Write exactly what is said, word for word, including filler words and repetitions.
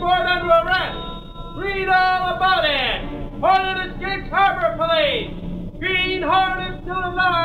board under arrest. Read all about it. Hornet escapes Harbor Police. Green Hornet still alive.